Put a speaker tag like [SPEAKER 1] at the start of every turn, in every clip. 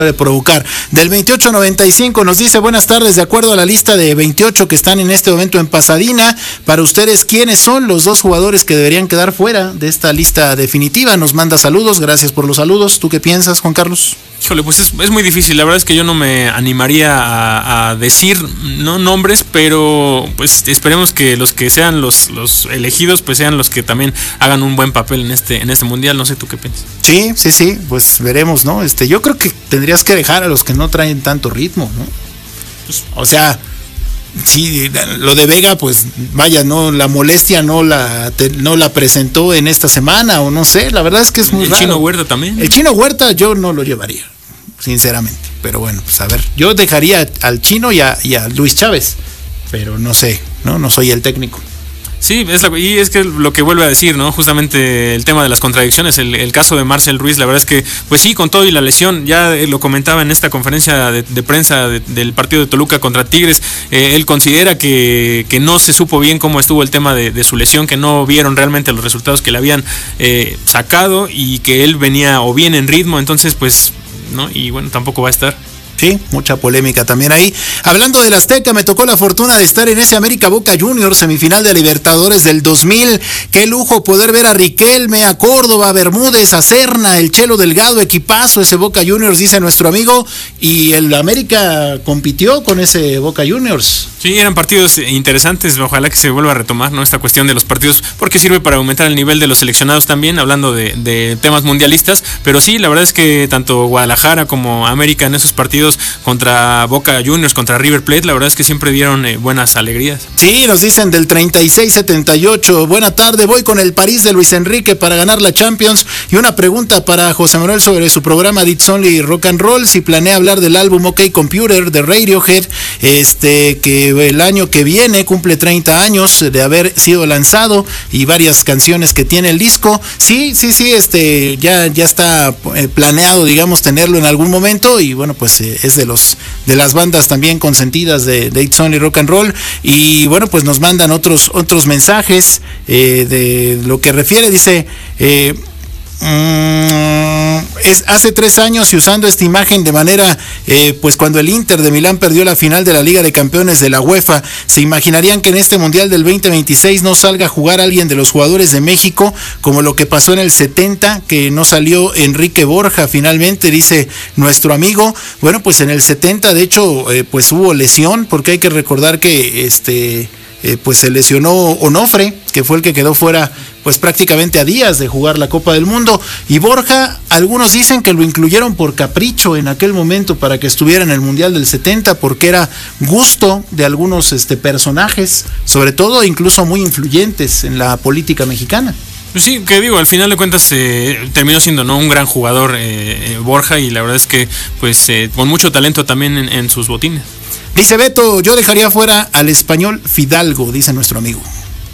[SPEAKER 1] de provocar. Del 2895 nos dice: buenas tardes, de acuerdo a la lista de 28 que están en este momento en Pasadena, para ustedes, ¿quiénes son los dos jugadores que deberían quedar fuera de esta lista definitiva? Nos manda saludos, gracias por los saludos. ¿Tú qué piensas, Juan Carlos?
[SPEAKER 2] Híjole, pues es muy difícil. La verdad es que yo no me animaría a decir no nombres, pero pues esperemos que los que sean los elegidos pues sean los que también hagan un buen papel en este mundial. No sé tú qué piensas.
[SPEAKER 1] Sí, pues veremos, ¿no? Yo creo que tendrías que dejar a los que no traen tanto ritmo, ¿no? Pues, o sea, sí, lo de Vega, pues vaya, no, la molestia no la presentó en esta semana, o no sé, la verdad es que es muy raro.
[SPEAKER 2] El Chino Huerta también.
[SPEAKER 1] El Chino Huerta yo no lo llevaría, sinceramente, pero bueno, pues a ver, yo dejaría al Chino y a Luis Chávez, pero no sé, no soy el técnico.
[SPEAKER 2] Sí, y es que lo que vuelve a decir, ¿no? Justamente el tema de las contradicciones, el caso de Marcel Ruiz, la verdad es que, pues sí, con todo y la lesión, ya lo comentaba en esta conferencia de prensa del partido de Toluca contra Tigres, él considera que no se supo bien cómo estuvo el tema de su lesión, que no vieron realmente los resultados que le habían sacado y que él venía o bien en ritmo, entonces pues, ¿no? Y bueno, tampoco va a estar.
[SPEAKER 1] Sí, mucha polémica también ahí. Hablando del Azteca, me tocó la fortuna de estar en ese América Boca Juniors, semifinal de Libertadores del 2000. Qué lujo poder ver a Riquelme, a Córdoba, a Bermúdez, a Serna, el Chelo Delgado, equipazo ese Boca Juniors, dice nuestro amigo. Y el América compitió con ese Boca Juniors.
[SPEAKER 2] Sí, eran partidos interesantes, ojalá que se vuelva a retomar, ¿no? Esta cuestión de los partidos, porque sirve para aumentar el nivel de los seleccionados también, hablando de temas mundialistas. Pero sí, la verdad es que tanto Guadalajara como América en esos partidos contra Boca Juniors, contra River Plate, la verdad es que siempre dieron buenas alegrías.
[SPEAKER 1] Sí, nos dicen del 3678, buena tarde, voy con el París de Luis Enrique para ganar la Champions. Y una pregunta para José Manuel sobre su programa It's Only Rock and Roll, si planea hablar del álbum OK Computer de Radiohead, que el año que viene cumple 30 años de haber sido lanzado y varias canciones que tiene el disco. Sí, ya está planeado, digamos, tenerlo en algún momento, y bueno, pues es de las bandas también consentidas de It's Only Rock and Roll. Y bueno, pues nos mandan otros mensajes de lo que refiere, dice hace 3 años, y usando esta imagen de manera, pues cuando el Inter de Milán perdió la final de la Liga de Campeones de la UEFA, ¿se imaginarían que en este Mundial del 2026 no salga a jugar alguien de los jugadores de México, como lo que pasó en el 70, que no salió Enrique Borja finalmente, dice nuestro amigo? Bueno, pues en el 70, de hecho, pues hubo lesión, porque hay que recordar que pues se lesionó Onofre, que fue el que quedó fuera pues prácticamente a días de jugar la Copa del Mundo. Y Borja, algunos dicen que lo incluyeron por capricho en aquel momento para que estuviera en el Mundial del 70, porque era gusto de algunos personajes, sobre todo incluso muy influyentes en la política mexicana.
[SPEAKER 2] Sí, que digo, al final de cuentas terminó siendo un gran jugador Borja, y la verdad es que pues con mucho talento también en sus botines.
[SPEAKER 1] Dice Beto, yo dejaría fuera al español Fidalgo, dice nuestro amigo.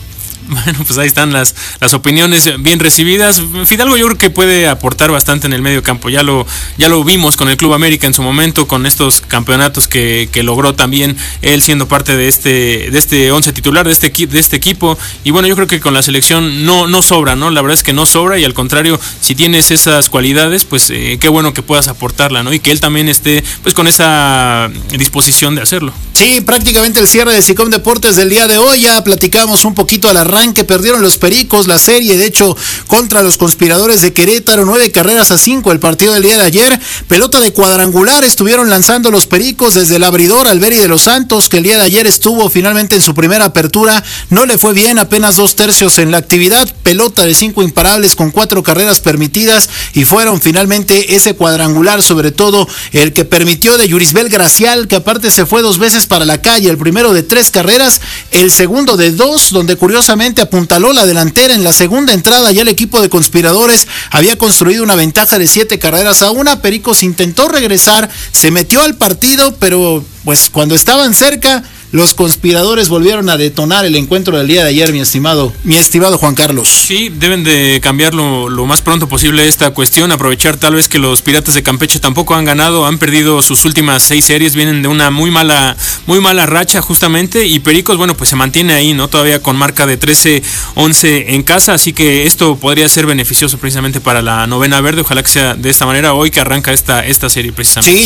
[SPEAKER 2] Bueno, pues ahí están las opiniones bien recibidas. Fidalgo yo creo que puede aportar bastante en el medio campo. Ya lo vimos con el Club América en su momento, con estos campeonatos que logró también él siendo parte de este 11 titular, de este equipo. Y bueno, yo creo que con la selección no sobra, ¿no? La verdad es que no sobra, y al contrario, si tienes esas cualidades, pues qué bueno que puedas aportarla, ¿no? Y que él también esté pues con esa disposición de hacerlo.
[SPEAKER 1] Sí, prácticamente el cierre de SICOM Deportes del día de hoy. Ya platicamos un poquito al arranque, perdieron los Pericos la serie, de hecho, contra los Conspiradores de Querétaro, 9-5 el partido del día de ayer. Pelota de cuadrangular estuvieron lanzando los Pericos desde el abridor Alberi de los Santos, que el día de ayer estuvo finalmente en su primera apertura, no le fue bien, apenas 2/3 en la actividad. Pelota de 5 imparables con 4 carreras permitidas, y fueron finalmente ese cuadrangular, sobre todo el que permitió de Yurisbel Gracial, que aparte se fue 2 veces para la calle, el primero de 3 carreras, el segundo de 2, donde curiosamente apuntaló la delantera. En la segunda entrada ya el equipo de Conspiradores había construido una ventaja de 7-1. Pericos intentó regresar, se metió al partido, pero pues cuando estaban cerca los conspiradores volvieron a detonar el encuentro del día de ayer, mi estimado Juan Carlos.
[SPEAKER 2] Sí, deben de cambiarlo lo más pronto posible esta cuestión, aprovechar tal vez que los Piratas de Campeche tampoco han ganado, han perdido sus últimas 6 series, vienen de una muy mala racha justamente, y Pericos, bueno, pues se mantiene ahí, ¿no? Todavía con marca de 13-11 en casa, así que esto podría ser beneficioso precisamente para la novena verde, ojalá que sea de esta manera hoy que arranca esta serie precisamente.
[SPEAKER 1] Sí.